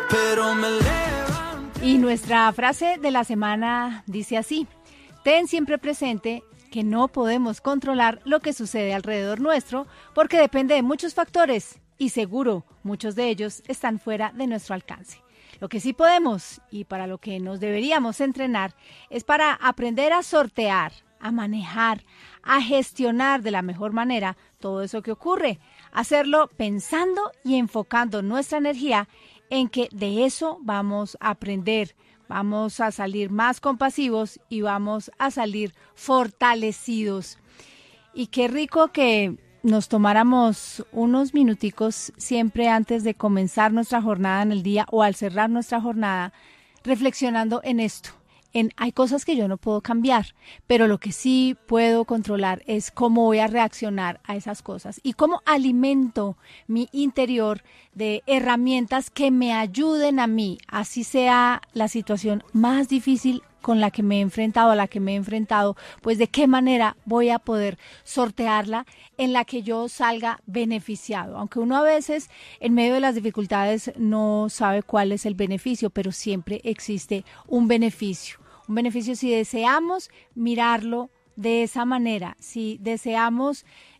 pero me levanto. Y nuestra frase de la semana dice así: ten siempre presente que no podemos controlar lo que sucede alrededor nuestro porque depende de muchos factores y seguro muchos de ellos están fuera de nuestro alcance. Lo que sí podemos y para lo que nos deberíamos entrenar es para aprender a sortear, a manejar, a gestionar de la mejor manera todo eso que ocurre, hacerlo pensando y enfocando nuestra energía en que de eso vamos a aprender. Vamos a salir más compasivos y vamos a salir fortalecidos. Y qué rico que nos tomáramos unos minuticos siempre antes de comenzar nuestra jornada en el día o al cerrar nuestra jornada, reflexionando en esto. Hay cosas que yo no puedo cambiar, pero lo que sí puedo controlar es cómo voy a reaccionar a esas cosas y cómo alimento mi interior de herramientas que me ayuden a mí, así sea la situación más difícil con la que me he enfrentado, a la que me he enfrentado, pues de qué manera voy a poder sortearla en la que yo salga beneficiado. Aunque uno a veces en medio de las dificultades no sabe cuál es el beneficio, pero siempre existe un beneficio. Un beneficio si deseamos mirarlo de esa manera, si deseamos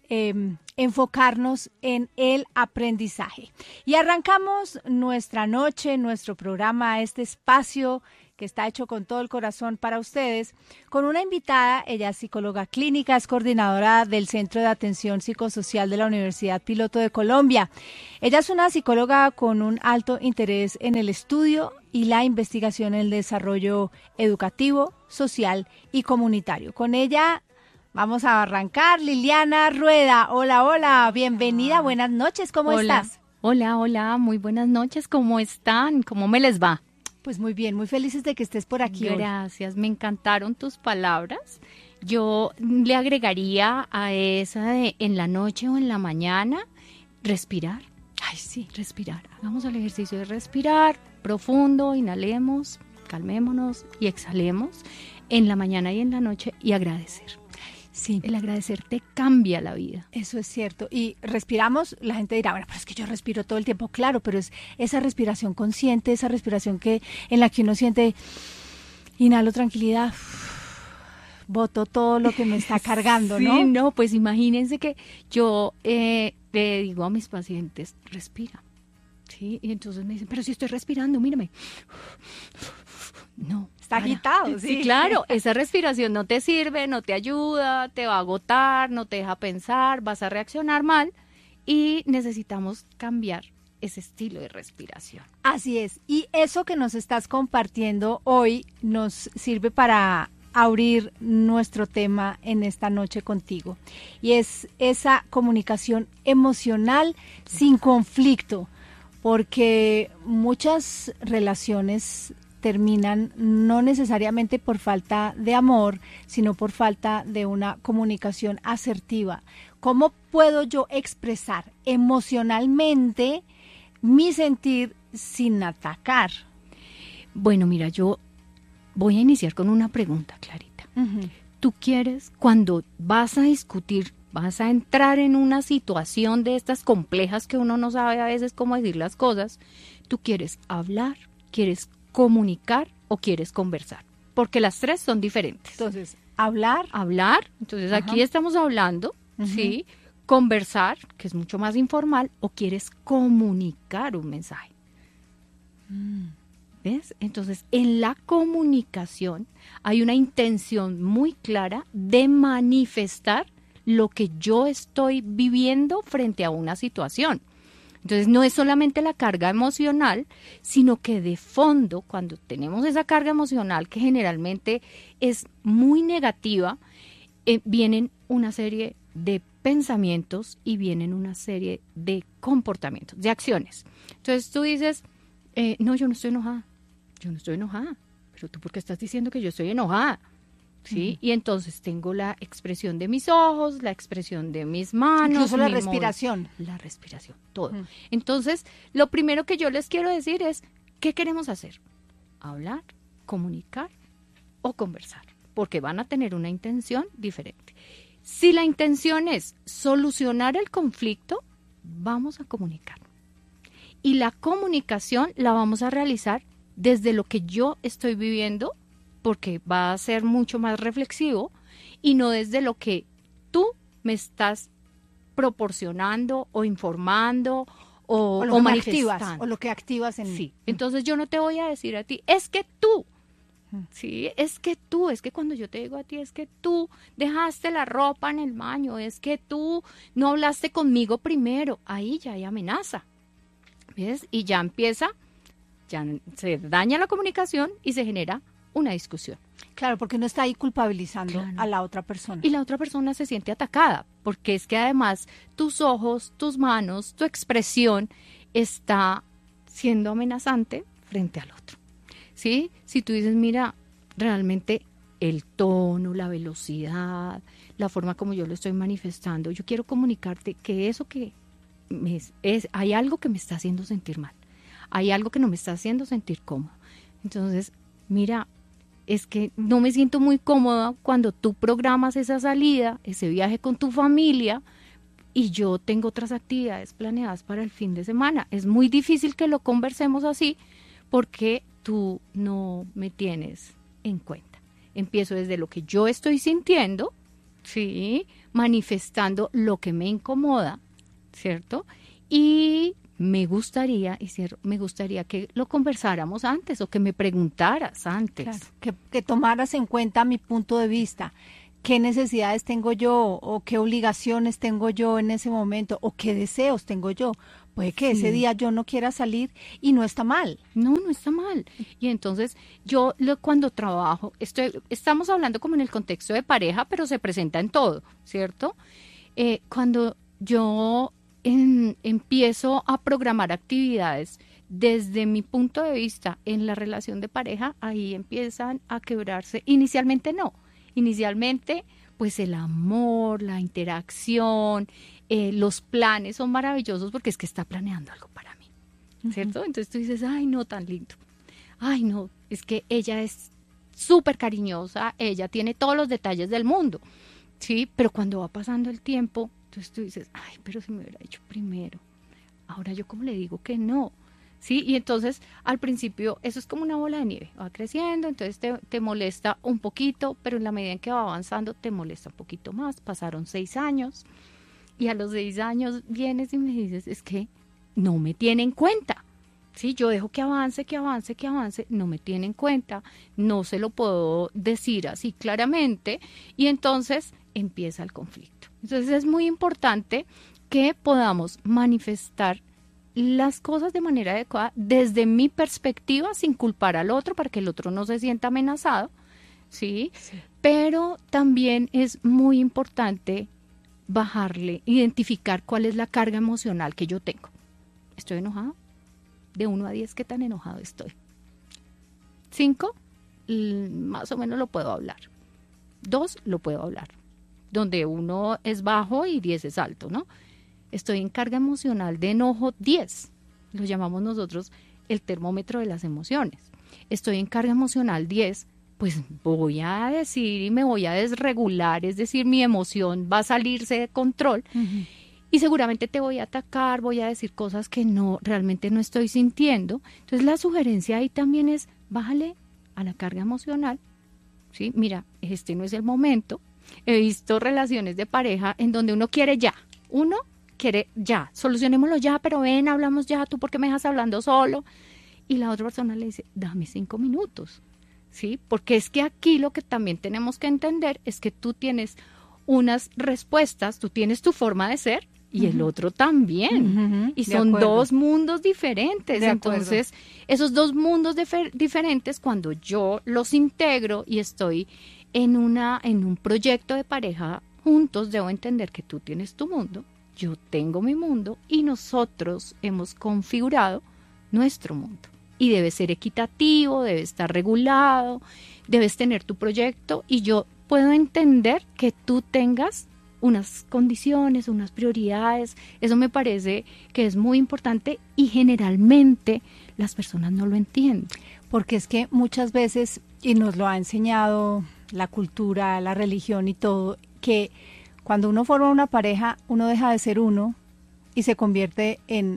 enfocarnos en el aprendizaje. Y arrancamos nuestra noche, nuestro programa, este espacio que está hecho con todo el corazón para ustedes, con una invitada. Ella es psicóloga clínica, es coordinadora del Centro de Atención Psicosocial de la Universidad Piloto de Colombia. Ella es una psicóloga con un alto interés en el estudio y la investigación en el desarrollo educativo, social y comunitario. Con ella vamos a arrancar. Liliana Rueda, hola, hola, bienvenida, buenas noches, ¿cómo estás? Hola, muy buenas noches, ¿cómo están? ¿Cómo me les va? Pues muy bien, muy felices de que estés por aquí hoy. Gracias, me encantaron tus palabras. Yo le agregaría a esa de en la noche o en la mañana, respirar. Ay, sí, respirar. Hagamos el ejercicio de respirar profundo, inhalemos, calmémonos y exhalemos en la mañana y en la noche y agradecer. Sí. El agradecer te cambia la vida. Eso es cierto. Y respiramos, la gente dirá, bueno, pero es que yo respiro todo el tiempo. Claro, pero es esa respiración consciente, esa respiración en la que uno siente, inhalo tranquilidad, boto todo lo que me está cargando, ¿no? Sí, no, pues imagínense que yo le digo a mis pacientes, respira. Sí, y entonces me dicen, pero si estoy respirando, mírame. No. Está agitado, sí. Sí, claro, esa respiración no te sirve, no te ayuda, te va a agotar, no te deja pensar, vas a reaccionar mal y necesitamos cambiar ese estilo de respiración. Así es, y eso que nos estás compartiendo hoy nos sirve para abrir nuestro tema en esta noche contigo, y es esa comunicación emocional sin conflicto, porque muchas relaciones terminan no necesariamente por falta de amor, sino por falta de una comunicación asertiva. ¿Cómo puedo yo expresar emocionalmente mi sentir sin atacar? Bueno, mira, yo voy a iniciar con una pregunta, Clarita. Uh-huh. ¿Tú quieres, cuando vas a discutir, vas a entrar en una situación de estas complejas que uno no sabe a veces cómo decir las cosas, tú quieres hablar, quieres comunicar o quieres conversar? Porque las tres son diferentes. Entonces, hablar. Entonces aquí estamos hablando, ¿sí? Conversar, que es mucho más informal, o quieres comunicar un mensaje. ¿Ves? Entonces, en la comunicación hay una intención muy clara de manifestar lo que yo estoy viviendo frente a una situación. Entonces, no es solamente la carga emocional, sino que de fondo, cuando tenemos esa carga emocional que generalmente es muy negativa, vienen una serie de pensamientos y vienen una serie de comportamientos, de acciones. Entonces, tú dices, no, yo no estoy enojada. Yo no estoy enojada. Pero tú, ¿por qué estás diciendo que yo estoy enojada? ¿Sí? Y entonces tengo la expresión de mis ojos, la expresión de mis manos. Incluso la respiración. La respiración, todo. Entonces, lo primero que yo les quiero decir es, ¿qué queremos hacer? Hablar, comunicar o conversar, porque van a tener una intención diferente. Si la intención es solucionar el conflicto, vamos a comunicar. Y la comunicación la vamos a realizar desde lo que yo estoy viviendo, porque va a ser mucho más reflexivo, y no desde lo que tú me estás proporcionando o informando o lo que me manifestando. activas, o lo que activas en Sí, entonces yo no te voy a decir a ti, es que tú, sí, es que cuando yo te digo a ti, es que tú dejaste la ropa en el baño, es que tú no hablaste conmigo primero, ahí ya hay amenaza, ¿ves? Y ya empieza, ya se daña la comunicación y se genera una discusión. Claro, porque uno está ahí culpabilizando Claro. a la otra persona. Y la otra persona se siente atacada, porque es que además tus ojos, tus manos, tu expresión está siendo amenazante frente al otro. ¿Sí? Si tú dices, mira, realmente el tono, la velocidad, la forma como yo lo estoy manifestando, yo quiero comunicarte que eso que hay algo que me está haciendo sentir mal, hay algo que no me está haciendo sentir cómodo. Entonces, mira, es que no me siento muy cómoda cuando tú programas esa salida, ese viaje con tu familia, y yo tengo otras actividades planeadas para el fin de semana. Es muy difícil que lo conversemos así porque tú no me tienes en cuenta. Empiezo desde lo que yo estoy sintiendo, ¿sí? Manifestando lo que me incomoda, ¿cierto? Y me gustaría que lo conversáramos antes o que me preguntaras antes. Claro, que tomaras en cuenta mi punto de vista, qué necesidades tengo yo o qué obligaciones tengo yo en ese momento o qué deseos tengo yo. Puede que ese día yo no quiera salir y no está mal. No está mal. Y entonces cuando trabajo, estamos hablando como en el contexto de pareja, pero se presenta en todo, ¿cierto? Cuando yo empiezo a programar actividades desde mi punto de vista en la relación de pareja, ahí empiezan a quebrarse. Inicialmente pues el amor, la interacción, los planes son maravillosos porque es que está planeando algo para mí, ¿cierto? Entonces tú dices, ay no, tan lindo, ay no, es que ella es súper cariñosa, ella tiene todos los detalles del mundo, ¿sí? Pero cuando va pasando el tiempo, entonces tú dices, ay, pero si me hubiera hecho primero, ahora yo cómo le digo que no, ¿sí? Y entonces al principio eso es como una bola de nieve, va creciendo, entonces te molesta un poquito, pero en la medida en que va avanzando te molesta un poquito más. Pasaron 6 años y a los 6 años vienes y me dices, es que no me tiene en cuenta, ¿sí? Yo dejo que avance, no me tiene en cuenta, no se lo puedo decir así claramente y entonces empieza el conflicto. Entonces es muy importante que podamos manifestar las cosas de manera adecuada desde mi perspectiva sin culpar al otro para que el otro no se sienta amenazado, ¿sí? Pero también es muy importante identificar cuál es la carga emocional que yo tengo. ¿Estoy enojado? De 1 a 10, ¿qué tan enojado estoy? 5, más o menos lo puedo hablar. 2, lo puedo hablar. Donde 1 es bajo y 10 es alto, ¿no? Estoy en carga emocional de enojo 10. Lo llamamos nosotros el termómetro de las emociones. Estoy en carga emocional 10, pues voy a decir y me voy a desregular, es decir, mi emoción va a salirse de control. Y seguramente te voy a atacar, voy a decir cosas que realmente no estoy sintiendo. Entonces la sugerencia ahí también es, bájale a la carga emocional, ¿sí? Mira, este no es el momento. He visto relaciones de pareja en donde uno quiere ya, solucionémoslo ya, pero ven, hablamos ya, tú por qué me dejas hablando solo. Y la otra persona le dice, dame 5 minutos, ¿sí? Porque es que aquí lo que también tenemos que entender es que tú tienes unas respuestas, tú tienes tu forma de ser y el otro también. Y son 2 mundos diferentes. Entonces, esos 2 mundos diferentes, cuando yo los integro y estoy en un proyecto de pareja juntos, debo entender que tú tienes tu mundo, yo tengo mi mundo y nosotros hemos configurado nuestro mundo. Y debe ser equitativo, debe estar regulado, debes tener tu proyecto y yo puedo entender que tú tengas unas condiciones, unas prioridades. Eso me parece que es muy importante y generalmente las personas no lo entienden. Porque es que muchas veces, y nos lo ha enseñado la cultura, la religión y todo, que cuando uno forma una pareja, uno deja de ser uno y se convierte en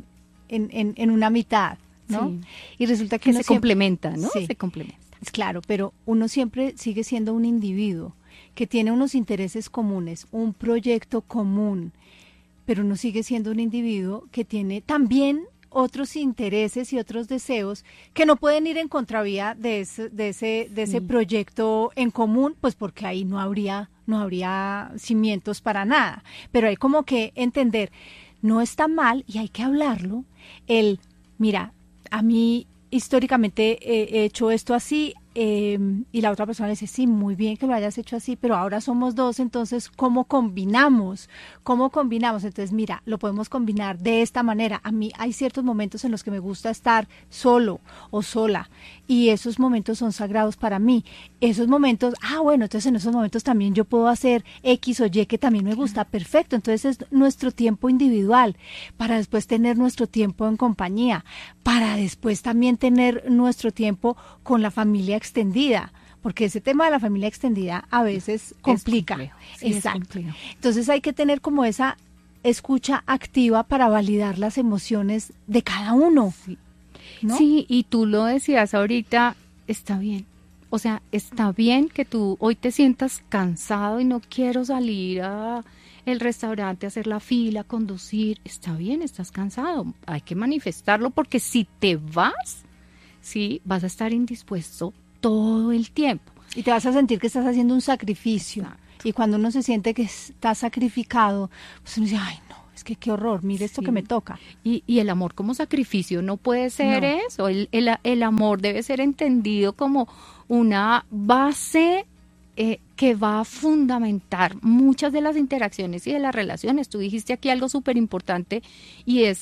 en una mitad, ¿no? Sí. Y resulta que Que uno se siempre- complementa, ¿no? Sí. Se complementa. Es claro, pero uno siempre sigue siendo un individuo que tiene unos intereses comunes, un proyecto común, pero uno sigue siendo un individuo que tiene también otros intereses y otros deseos que no pueden ir en contravía de ese proyecto en común, pues porque ahí no habría cimientos para nada. Pero hay como que entender, no está mal y hay que hablarlo. Mira, a mí históricamente he hecho esto así, y la otra persona le dice, sí, muy bien que lo hayas hecho así, pero ahora somos dos, entonces, ¿cómo combinamos? ¿Cómo combinamos? Entonces, mira, lo podemos combinar de esta manera. A mí hay ciertos momentos en los que me gusta estar solo o sola, y esos momentos son sagrados para mí. Esos momentos, bueno, entonces en esos momentos también yo puedo hacer X o Y que también me gusta, perfecto. Entonces es nuestro tiempo individual, para después tener nuestro tiempo en compañía, para después también tener nuestro tiempo con la familia extendida, porque ese tema de la familia extendida a veces complica. complejo, sí, es Exacto. complejo. Entonces hay que tener como esa escucha activa para validar las emociones de cada uno. Sí. ¿No? Sí, y tú lo decías ahorita, está bien. O sea, está bien que tú hoy te sientas cansado y no quiero salir a el restaurante, hacer la fila, conducir. Está bien, estás cansado. Hay que manifestarlo porque si te vas, sí, vas a estar indispuesto todo el tiempo. Y te vas a sentir que estás haciendo un sacrificio. Exacto. Y cuando uno se siente que está sacrificado, pues uno dice, ay, no, es que qué horror, mire esto Sí. que me toca. Y el amor como sacrificio no puede ser No. eso. El amor debe ser entendido como una base que va a fundamentar muchas de las interacciones y de las relaciones. Tú dijiste aquí algo súper importante y es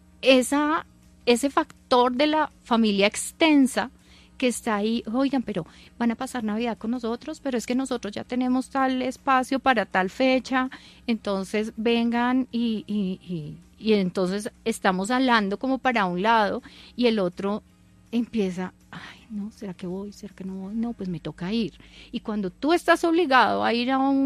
ese factor de la familia extensa que está ahí. Oigan, pero van a pasar Navidad con nosotros, pero es que nosotros ya tenemos tal espacio para tal fecha, entonces vengan y entonces estamos hablando como para un lado y el otro empieza, ay, no, ¿será que voy? ¿Será que no voy? No, pues me toca ir. Y cuando tú estás obligado a ir a un